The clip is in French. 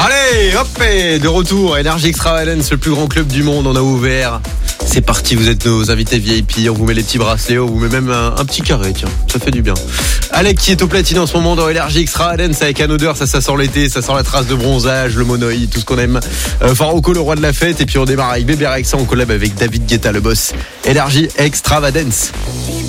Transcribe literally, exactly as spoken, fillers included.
Allez, hop, et de retour, Energy Extravagance, le plus grand club du monde, on a ouvert. C'est parti, vous êtes nos invités V I P, on vous met les petits bracelets, on vous met même un, un petit carré, tiens, ça fait du bien. Alec qui est au platine en ce moment dans Energy Extravagance avec un odeur, ça, ça sent l'été, ça sent la trace de bronzage, le monoï, tout ce qu'on aime. Euh, Faroko, le roi de la fête, et puis on démarre avec Bébé Rexha en collab avec David Guetta, le boss. Energy Extravagance.